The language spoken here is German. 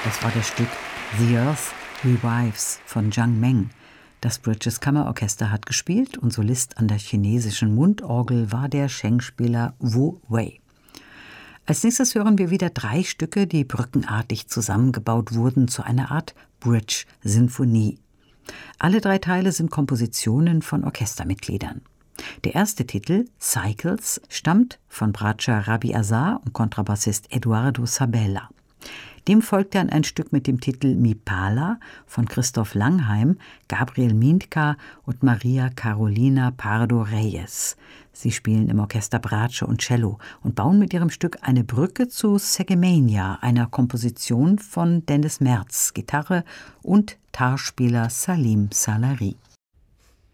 Das war das Stück The Earth Revives von Zhang Meng. Das Bridges Kammerorchester hat gespielt und Solist an der chinesischen Mundorgel war der Sheng-Spieler Wu Wei. Als nächstes hören wir wieder 3 Stücke, die brückenartig zusammengebaut wurden zu einer Art Bridge-Sinfonie. Alle 3 Teile sind Kompositionen von Orchestermitgliedern. Der erste Titel, Cycles, stammt von Bratscher Rabi Azar und Kontrabassist Eduardo Sabella. Dem folgt dann ein Stück mit dem Titel Mipala von Christoph Langheim, Gabriel Mindka und Maria Carolina Pardo Reyes. Sie spielen im Orchester Bratsche und Cello und bauen mit ihrem Stück eine Brücke zu Segemania, einer Komposition von Dennis Merz, Gitarre und Tarspieler Salim Salari.